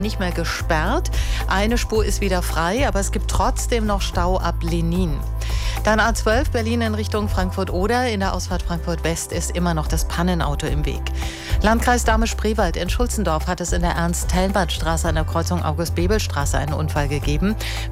nicht mehr gesperrt. Eine Spur ist wieder frei, aber es gibt trotzdem noch Stau ab Lenin. Dann A12 Berlin in Richtung Frankfurt-Oder. In der Ausfahrt Frankfurt-West ist immer noch das Pannenauto im Weg. Landkreis Dahme-Spreewald in Schulzendorf hat es in der Ernst-Thälmann-Straße an der Kreuzung August-Bebel-Straße einen Unfall gegeben.